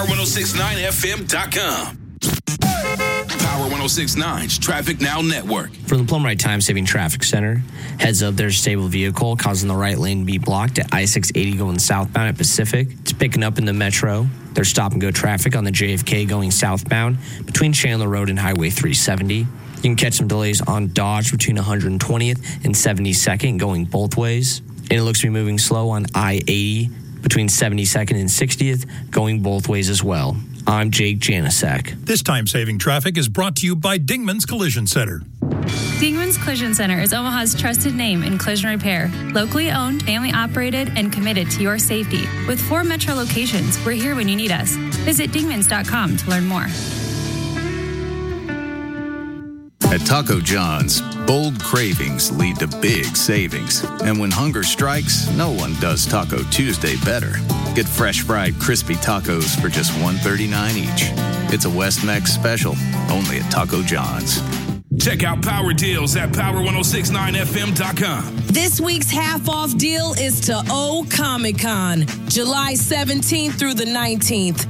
Power1069FM.com. Power 1069's Traffic Now Network. From the Plum Right Time Saving Traffic Center, heads up, there's a stable vehicle causing the right lane to be blocked at I-680 going southbound at Pacific. It's picking up in the metro. There's stop-and-go traffic on the JFK going southbound between Chandler Road and Highway 370. You can catch some delays on Dodge between 120th and 72nd going both ways. And it looks to be moving slow on I-80 between 72nd and 60th going both ways as well. I'm Jake Janasek. This time-saving traffic is brought to you by Dingman's Collision Center. Dingman's Collision Center is Omaha's trusted name in collision repair. Locally owned, family-operated, and committed to your safety. With 4 metro locations, we're here when you need us. Visit dingmans.com to learn more. At Taco John's, bold cravings lead to big savings. And when hunger strikes, no one does Taco Tuesday better. Get fresh fried crispy tacos for just $1.39 each. It's a West Mex special, only at Taco John's. Check out Power Deals at Power1069FM.com. This week's half-off deal is to O Comic Con, July 17th through the 19th.